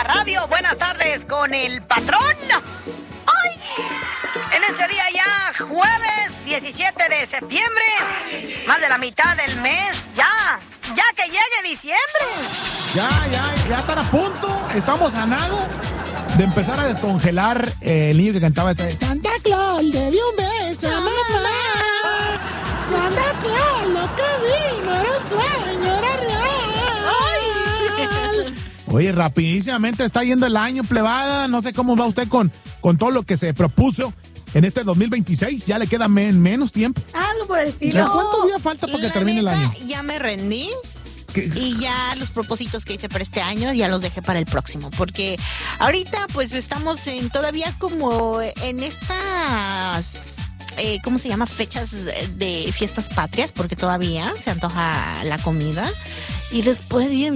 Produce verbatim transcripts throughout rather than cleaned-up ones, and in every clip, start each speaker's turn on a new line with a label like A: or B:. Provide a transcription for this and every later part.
A: la radio. Buenas tardes con el patrón. ¡Ay! En este día ya, jueves diecisiete de septiembre, más de la mitad del mes, ya, ya que llegue diciembre.
B: Ya, ya, ya están a punto, estamos a nada de empezar a descongelar eh, el niño que cantaba ese Santa Claus le dio un beso a mamá. Santa Claus, lo que vi no era un sueño, era real. Ay. Oye, rapidísimamente está yendo el año, plebada. No sé cómo va usted con, con todo lo que se propuso en este dos mil veintiséis. Ya le queda men, menos tiempo.
C: Algo por el estilo.
B: No, ¿cuántos días falta para que termine el año?
D: Ya me rendí.
B: ¿Qué?
D: Y ya los propósitos que hice para este año ya los dejé para el próximo, porque ahorita pues estamos en todavía como en estas eh, ¿cómo se llama? Fechas de fiestas patrias, porque todavía se antoja la comida. Y después ya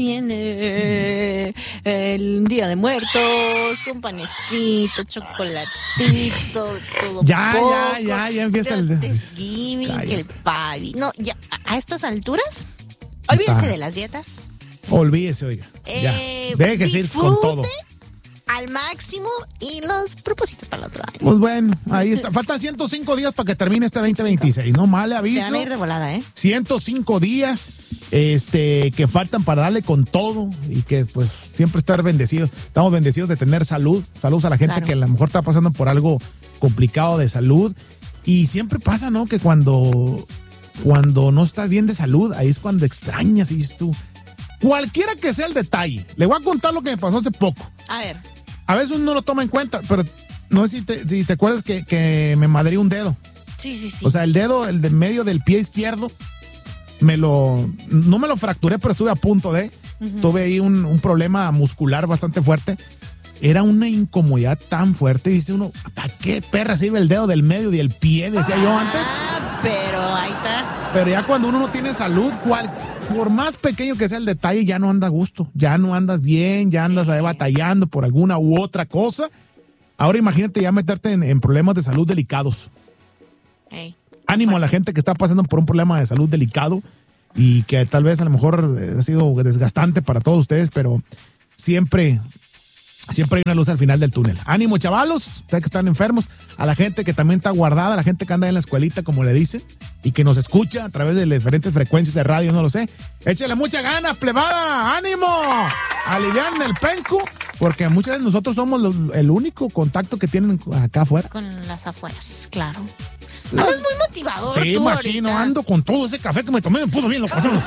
D: viene el Día de Muertos, con panecito, chocolatito, todo
B: Ya,
D: poco.
B: ya, ya, ya empieza el...
D: Thanksgiving,
B: Cállate.
D: el pavi. No, ya, a estas alturas, olvídense
B: Ah.
D: de las dietas.
B: Olvídese, oiga. Ya.
D: Eh,
B: Déjese ir con todo.
D: disfrute al máximo y los propósitos para el otro año.
B: Pues bueno, ahí está. Faltan ciento cinco días para que termine este veinte veintiséis. No mal le
D: Se
B: aviso.
D: van a ir de volada, ¿eh?
B: ciento cinco días este, que faltan para darle con todo y que pues siempre estar bendecidos. Estamos bendecidos de tener salud. Saludos a la gente
D: Claro.
B: que a lo mejor está pasando por algo complicado de salud. Y siempre pasa, ¿no? Que cuando, cuando no estás bien de salud, ahí es cuando extrañas y dices tú. Cualquiera que sea el detalle. Le voy a contar lo que me pasó hace poco.
D: A ver.
B: A veces uno no lo toma en cuenta, pero no sé si te, si te acuerdas que, que me madrí un dedo.
D: Sí, sí, sí.
B: O sea, el dedo, el de medio del pie izquierdo, me lo, no me lo fracturé, pero estuve a punto de. Uh-huh. Tuve ahí un, un problema muscular bastante fuerte. Era una incomodidad tan fuerte. Dice uno, ¿para qué perra sirve el dedo del medio y del pie? Decía ah, yo antes.
D: Pero ahí está.
B: Pero ya cuando uno no tiene salud, ¿cuál? Por más pequeño que sea el detalle, ya no anda a gusto, ya no andas bien, ya andas sí. ahí batallando por alguna u otra cosa. Ahora imagínate ya meterte en, en problemas de salud delicados.
D: Hey,
B: Ánimo a la gente que está pasando por un problema de salud delicado y que tal vez a lo mejor ha sido desgastante para todos ustedes, pero siempre... Siempre hay una luz al final del túnel. Ánimo, chavalos, ustedes que están enfermos, a la gente que también está guardada, a la gente que anda en la escuelita, como le dicen, y que nos escucha a través de diferentes frecuencias de radio, no lo sé. Échale mucha ganas, plebada, ánimo. Alivian el penco, porque muchas veces nosotros somos lo, el único contacto que tienen acá afuera.
D: Con las afueras, claro. No, es muy motivador.
B: Sí,
D: tú
B: machino,
D: ahorita.
B: ando con todo ese café que me tomé, me puso bien los corazones.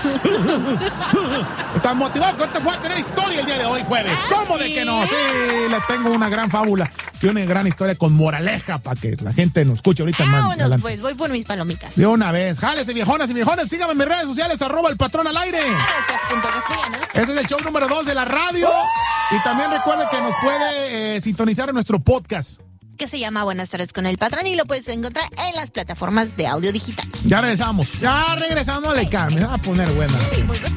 B: Estás motivado que ahorita voy a tener historia el día de hoy, jueves.
D: ¿Ah,
B: ¿Cómo
D: sí?
B: de que no? Sí, le tengo una gran fábula y una gran historia con moraleja para que la gente nos escuche ahorita más
D: Vámonos,
B: adelante.
D: pues, voy por mis palomitas.
B: De una vez, jálese viejonas y viejones, síganme en mis redes sociales, arroba el patrón al aire. Ese es el show número dos de la radio. Y también recuerde que nos puede eh, sintonizar en nuestro podcast,
D: que se llama Buenas tardes con el patrón y lo puedes encontrar en las plataformas de audio digital.
B: Ya regresamos, ya regresamos, le cambio, me va a poner buena.
D: Sí, muy bien.